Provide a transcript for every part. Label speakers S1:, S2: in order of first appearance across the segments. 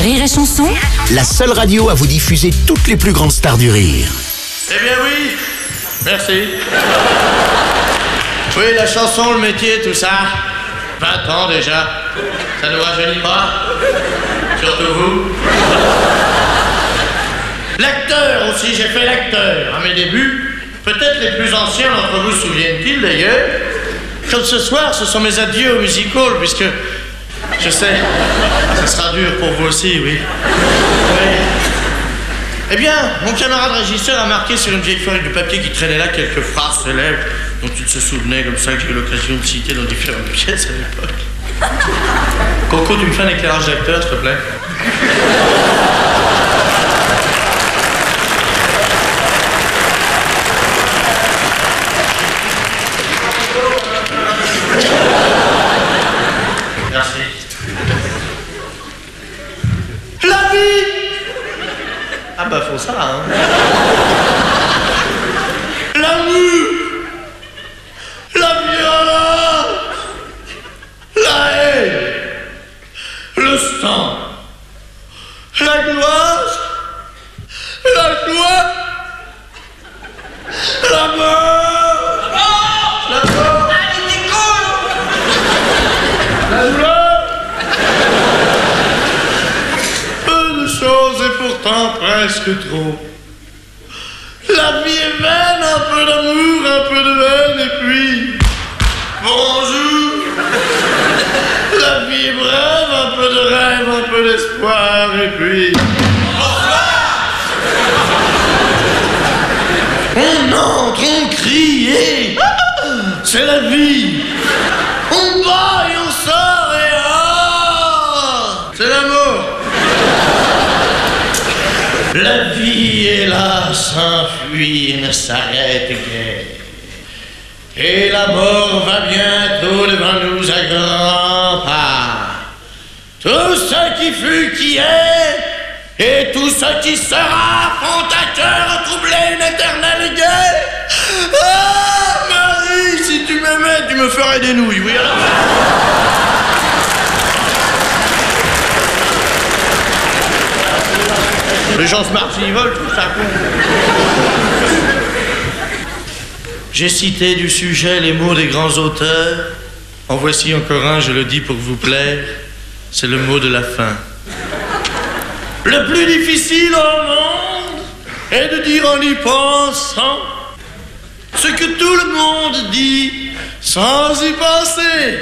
S1: Rire et Chanson,
S2: La seule radio à vous diffuser toutes les plus grandes stars du rire.
S3: Eh bien oui, merci. Oui, la chanson, le métier, tout ça. 20 ans déjà. Ça ne rajeunit pas. Surtout vous. L'acteur aussi, j'ai fait l'acteur à mes débuts. Peut-être les plus anciens d'entre vous se souviennent-ils d'ailleurs. Comme ce soir, ce sont mes adieux au music hall, puisque je sais, ce sera dur pour vous aussi, oui. Oui. Eh bien, mon camarade régisseur a marqué sur une vieille feuille de papier qui traînait là quelques phrases célèbres dont il se souvenait, comme ça, que j'ai eu l'occasion de citer dans différentes pièces à l'époque. Coco, tu me fais un éclairage d'acteur, s'il te plaît? Merci. La vie! Ah bah faut ça, hein. L'amour, la violence, la haine, le sang, la gloire, la joie, la mort, la mort, la douleur. Peu de choses et pourtant presque trop. La vie est vaine, un peu d'amour, un peu de haine, et puis... bonjour. La vie est brève, un peu de rêve, un peu d'espoir, et puis... bonsoir. On entre, on crie, et... c'est la vie. On bat et on sort, et... ah, c'est l'amour. La vie, hélas, s'enfuit et ne s'arrête guère. Et la mort va bientôt devant nous à grands pas. Tout ce qui fut, qui est, et tout ce qui sera font à cœur troubler une éternelle guerre. Ah, Marie, si tu m'aimais, tu me ferais des nouilles, oui alors. Les gens se marchent, ils volent, tout ça. J'ai cité du sujet les mots des grands auteurs. En voici encore un, je le dis pour vous plaire. C'est le mot de la fin. Le plus difficile au monde est de dire en y pensant ce que tout le monde dit sans y penser.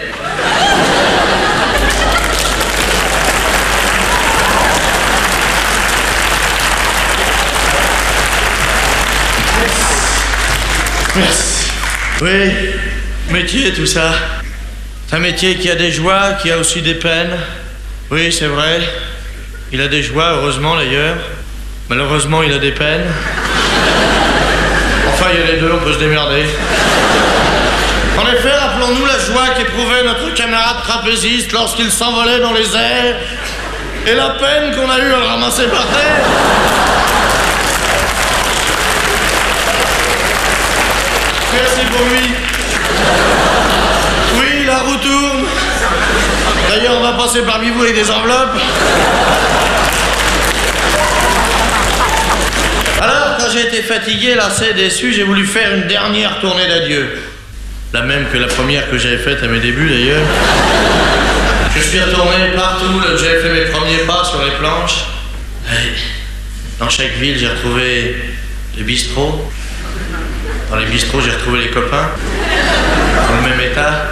S3: Merci. Oui, métier, tout ça. C'est un métier qui a des joies, qui a aussi des peines. Oui, c'est vrai. Il a des joies, heureusement d'ailleurs. Malheureusement, il a des peines. Enfin, il y a les deux, on peut se démerder. En effet, rappelons-nous la joie qu'éprouvait notre camarade trapéziste lorsqu'il s'envolait dans les airs et la peine qu'on a eue à le ramasser par terre. Merci pour lui. Oui, la roue tourne. D'ailleurs, on va passer parmi vous avec des enveloppes. Alors, quand j'ai été fatigué, lassé, déçu, j'ai voulu faire une dernière tournée d'adieu. La même que la première que j'avais faite à mes débuts, d'ailleurs. Je suis retourné partout là où j'avais fait mes premiers pas sur les planches. Et dans chaque ville, j'ai retrouvé les bistrots. Dans les bistrots, j'ai retrouvé les copains, dans le même état.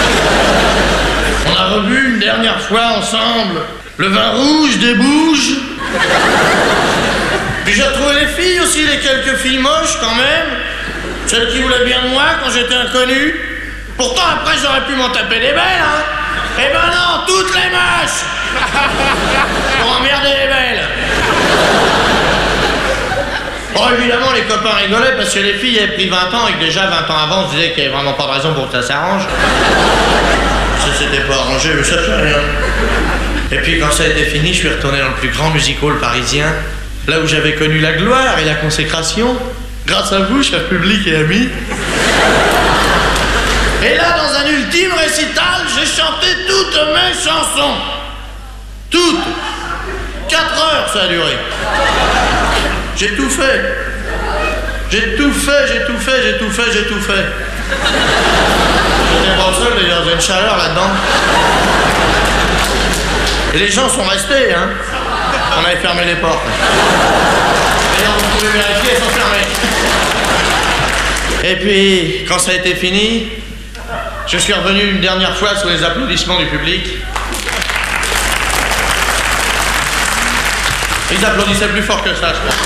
S3: On a rebu une dernière fois ensemble le vin rouge des Bouges. Puis j'ai retrouvé les filles aussi, les quelques filles moches quand même. Celles qui voulaient bien de moi quand j'étais inconnu. Pourtant, après, j'aurais pu m'en taper des belles, hein. Eh ben non, toutes les moches. Pour emmerder les belles. Bon, évidemment, les copains rigolaient parce que les filles avaient pris 20 ans et que déjà 20 ans avant, on se disait qu'il n'y avait vraiment pas de raison pour que ça s'arrange. Ça s'était pas arrangé, mais ça fait rien. Et puis, quand ça a été fini, je suis retourné dans le plus grand music hall parisien, là où j'avais connu la gloire et la consécration, grâce à vous, cher public et amis. Et là, dans un ultime récital, j'ai chanté toutes mes chansons. Toutes. 4 heures ça a duré. J'ai tout fait. J'ai tout fait. J'étais pas le seul d'ailleurs, j'ai une chaleur là-dedans. Et les gens sont restés, hein. On avait fermé les portes. D'ailleurs, vous pouvez vérifier, elles sont fermées. Et puis, quand ça a été fini, je suis revenu une dernière fois sous les applaudissements du public. Ils applaudissaient plus fort que ça, je pense.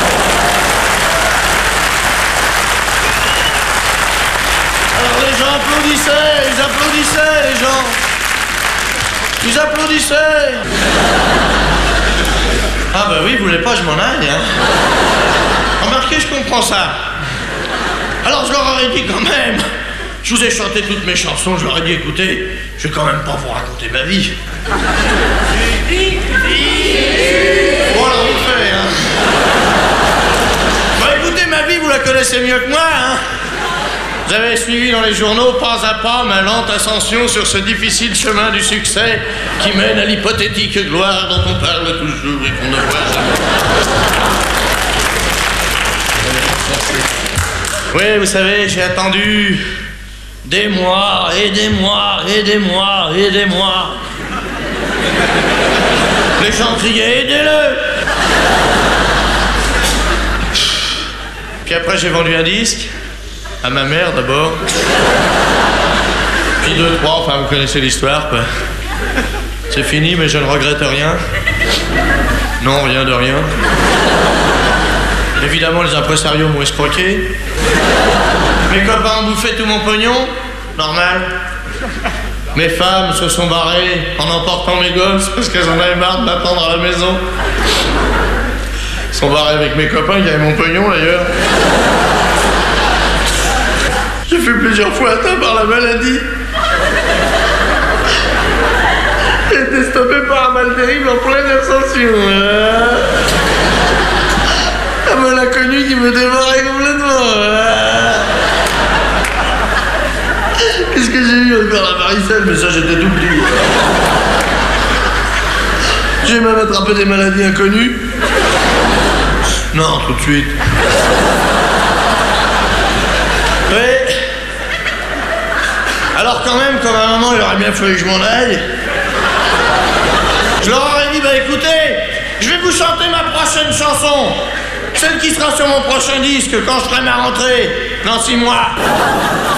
S3: Alors les gens applaudissaient, les gens. Ils applaudissaient. Ah bah oui, vous voulez pas que je m'en aille, hein. Remarquez, je comprends ça. Alors je leur aurais dit quand même, je vous ai chanté toutes mes chansons, je leur ai dit écoutez, je vais quand même pas vous raconter ma vie. Bon alors vous le faites, hein. Bah écoutez, ma vie, vous la connaissez mieux que moi, hein. Vous avez suivi dans les journaux pas à pas ma lente ascension sur ce difficile chemin du succès qui mène à l'hypothétique gloire dont on parle toujours et qu'on ne voit jamais. Oui, vous savez, j'ai attendu des mois et des mois et des mois et des mois. Les gens criaient, aidez-le! Puis après, j'ai vendu un disque. À ma mère d'abord. Puis 2, 3, enfin vous connaissez l'histoire quoi. C'est fini mais je ne regrette rien. Non, rien de rien. Évidemment les impresarios m'ont escroqué. Mes copains ont bouffé tout mon pognon. Normal. Mes femmes se sont barrées en emportant mes gosses parce qu'elles en avaient marre de m'attendre à la maison. Elles sont barrées avec mes copains qui avaient mon pognon d'ailleurs. J'ai fait plusieurs fois atteint par la maladie. J'ai été stoppé par un mal terrible en pleine ascension. Un mal inconnu qui me dévorait complètement. Qu'est-ce que j'ai eu encore la varicelle? Mais ça j'étais tout petit. J'ai même attrapé des maladies inconnues. Non, tout de suite. Oui. Alors quand même, comme à un moment, il aurait bien fallu que je m'en aille. Je leur aurais dit, bah écoutez, je vais vous chanter ma prochaine chanson. Celle qui sera sur mon prochain disque quand je ferai ma rentrée, dans 6 mois.